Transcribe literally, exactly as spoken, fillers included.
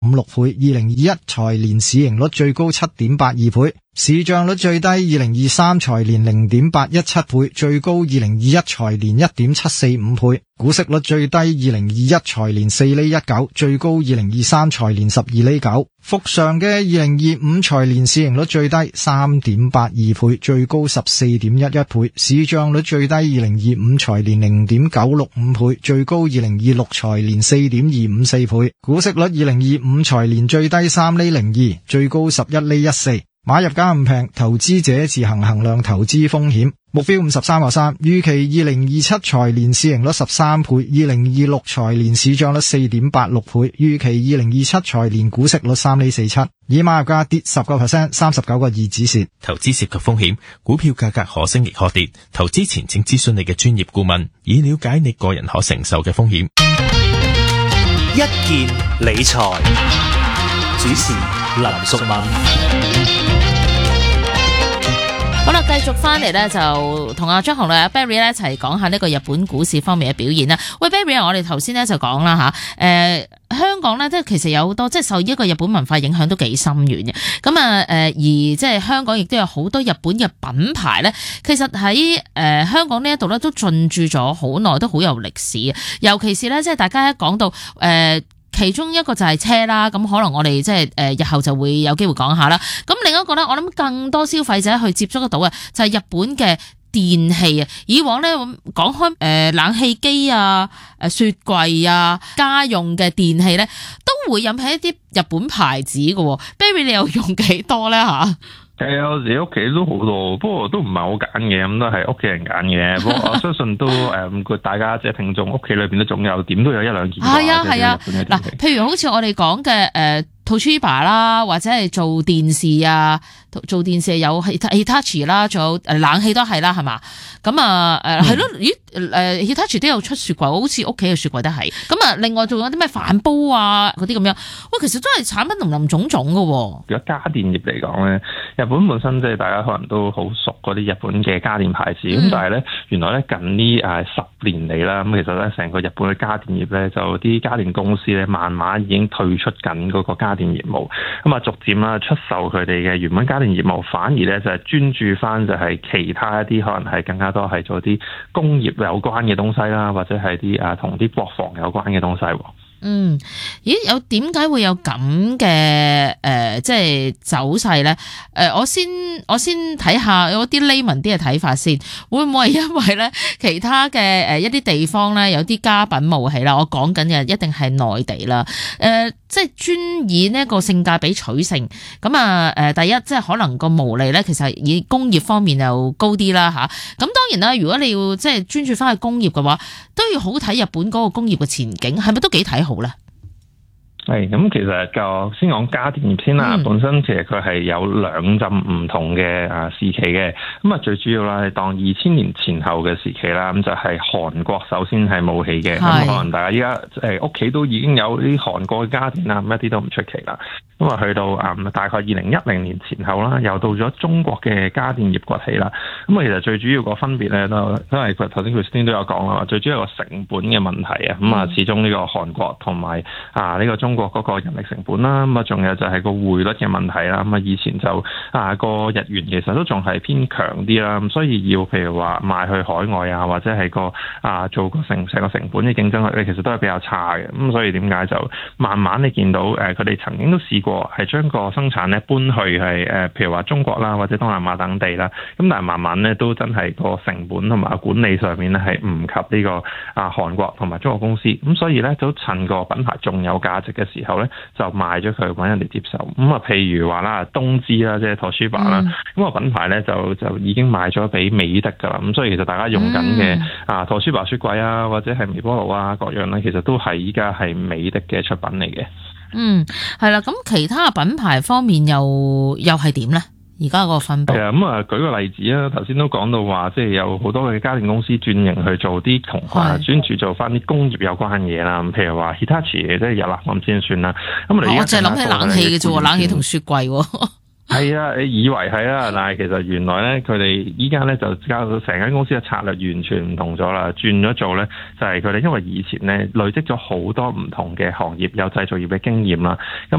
五六倍，二零二一財年市盈率最高 七點八二倍，市賬率最低二零二三財年 零點八一七倍，最高二零二一財年 一點七四五倍，股息率最低二零二一財年四厘一九，最高二零二三財年十二厘九。復常嘅二零二五財年市盈率最低 三點八二倍，最高 十四點一一倍，市賬率最低二零二五財年 零點九六五倍，最高二零二六財年 四點二五四倍，股息率二零二五財年最低三厘零二，最高十一厘一四。買入價咁平，投資者自行衡量投資風險。目標五十三個三，預期二零二七財年市盈率十三倍，二零二六財年市賬率四點八六倍，預期二零二七財年股息率三厘四七。以買入價跌十個 percent， 三十九個二止蝕。 投資涉及風險，股票價格可升亦可跌，投資前請諮詢你嘅專業顧問，以了解你個人可承受嘅風險。 一件理財主持林淑敏。 好啦，繼續翻嚟咧，就同阿張紅麗、阿 Barry 咧一齊講下呢個日本股市方面嘅表現啦。喂 ，Barry， 我哋頭先咧就講啦吓，誒、呃，香港咧即係其實有好多即係受一個日本文化影響都幾深遠嘅。咁啊，誒，而即係香港亦都有好多日本嘅品牌咧，其實喺誒、呃、香港呢一度咧都進駐咗好耐，都好有歷史嘅。尤其是咧，即係大家一講到誒。呃其中一個就係車啦，咁可能我哋即係誒日後就會有機會講下啦。咁另一個咧，我諗更多消費者去接觸得到嘅就係日本嘅電器啊。以往咧講開誒、呃、冷氣機啊、誒雪櫃啊、家用嘅電器咧，都會引起一啲日本牌子嘅。Barry 你又用幾多咧吓？ 係啊，我自己屋企都好多，不過都唔係我揀嘅，咁都係屋企人揀嘅。不過我相信都誒，佢大家即係聽眾屋企裏邊都總有點都有一兩件。係啊係啊，嗱， 譬如好似我哋講嘅誒 Toshiba 啦，或者係做電視啊，做電視有 Hitachi 啦，仲有誒冷氣都係啦，係嘛？咁啊誒係咯，咦誒 Hitachi 都有出雪櫃，好似屋企嘅雪櫃都係。咁啊，另外仲有啲咩飯煲啊嗰啲咁樣，喂，其實都係產品林林總總㗎。如果家電業嚟講咧，日本本身即係大家可能都好熟嗰啲日本嘅家電牌子，咁、嗯、但係咧原來咧近呢誒十年嚟啦，咁其實咧成個日本嘅家電業咧，就啲家電公司咧慢慢已經退出緊嗰個家電業務，咁啊逐漸啦出售佢哋嘅原本家電業務，反而咧就係專注翻就係其他一啲可能係更加多係做啲工業有關嘅東西啦，或者係啲啊同啲國防有關嘅東西。 嗯，咦，有點解會有咁嘅誒，即係走勢咧？誒、呃，我先我先睇下有啲 layman 啲嘅睇法先，會唔會係因為咧其他嘅誒、呃、一啲地方咧有啲家品冒起啦？我講緊嘅一定係內地啦，誒、呃，即係專以呢一個性價比取勝，咁啊誒，第一即係可能個毛利咧，其實以工業方面又高啲啦吓。咁、啊、當然啦，如果你要即係專注翻去工業嘅話，都要好睇日本嗰個工業嘅前景，係咪都幾睇好？好咧， 係咁，其實就先講家電業先啦。嗯、本身其實佢係有兩陣唔同嘅啊時期嘅。咁啊，最主要啦係當二千年前後嘅時期啦，咁就係、是、韓國首先係冒起嘅。咁可能大家依家誒屋企都已經有啲韓國嘅家電啦，咁一啲都唔出奇啦。咁啊，去到啊、嗯、大概二零一零年前後啦，又到咗中國嘅家電業崛起啦。咁啊，其實最主要個分別咧，都都係佢頭先佢先都有講啦，最主要個成本嘅問題啊。咁啊，始終呢個韓國同埋啊呢個中國嗰個人力成本啦，咁啊，仲有就係個匯率嘅問題啦。咁啊，以前就啊個日元其實都仲係偏強啲啦，咁所以要譬如話賣去海外啊，或者係個啊做個成成個成本嘅競爭力咧，其實都係比較差嘅。咁所以點解就慢慢你見到誒佢哋曾經都試過。係將個生產咧搬去係誒，譬如話中國啦，或者東南亞等地啦。咁但係慢慢咧都真係個成本同埋管理上面咧係唔及呢個啊韓國同埋中國公司。咁所以咧都趁個品牌仲有價值嘅時候咧，就賣咗佢揾人哋接受。咁啊，譬如話啦，東芝啦，即係 Toshiba 啦，咁個品牌咧就就已經賣咗俾美的㗎啦。咁所以其實大家用緊嘅、嗯、啊 Toshiba 雪櫃啊，或者係微波爐啊各樣咧，其實都係依家係美的嘅出品嚟嘅。 嗯，係啦，咁其他品牌方面又又係點咧？而家個分佈係啊， 咁啊，舉個例子啊，頭先都講到話，即係有好多嘅家電公司轉型去做啲同啊專注做翻啲工業有關嘅嘢啦。譬如話 Hitachi 即係日立咁先算啦。咁我哋我淨係諗起冷氣嘅啫，冷氣同雪櫃。 係啊，你以為係啊，但係其實原來咧，佢哋依家咧就加到成間公司嘅策略完全唔同咗啦，轉咗做咧就係佢哋因為以前咧累積咗好多唔同嘅行業有製造業嘅經驗啦，咁